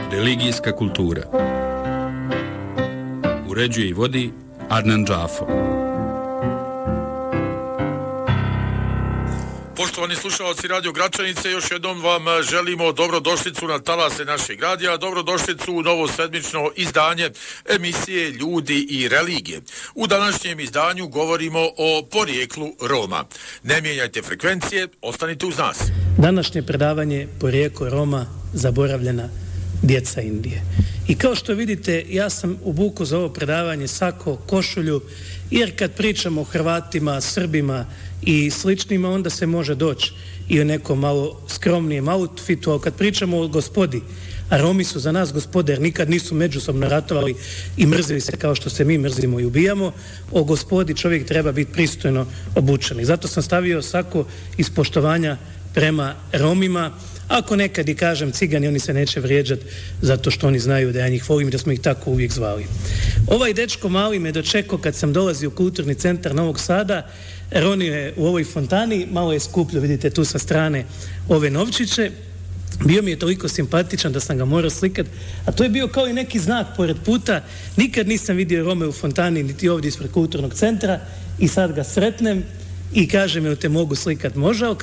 Religijska kultura. Uređuje i vodi Adnan Džafo. Poštovani slušalci Radio Gračanice, još jednom vam želimo dobrodošlicu na talase našeg radija, dobrodošlicu u novo sedmično izdanje emisije Ljudi i religije. U današnjem izdanju govorimo o porijeklu Roma. Ne mijenjajte frekvencije, ostanite uz nas. Današnje predavanje Porijeklo Roma, zaboravljena djeca Indije. I kao što vidite, ja sam obukao za ovo predavanje sako, košulju, jer kad pričamo o Hrvatima, Srbima i sličnima, onda se može doći i o nekom malo skromnijem outfitu, a kad pričamo o gospodi, a Romi su za nas gospode, jer nikad nisu međusobno ratovali i mrzili se kao što se mi mrzimo i ubijamo, o gospodi čovjek treba biti pristojno obučen. I zato sam stavio sako iz poštovanja prema Romima. Ako nekad i kažem cigani, oni se neće vrijeđati zato što oni znaju da ja njih volim i da smo ih tako uvijek zvali. Ovaj dečko mali me dočekao kad sam dolazio u Kulturni centar Novog Sada, ronio je u ovoj fontani, malo je skupljo, vidite tu sa strane ove novčiće. Bio mi je toliko simpatičan da sam ga morao slikati, a to je bio kao i neki znak pored puta. Nikad nisam vidio Rome u fontani, niti ovdje ispred Kulturnog centra, i sad ga sretnem i kaže mi, te mogu slikat. Može,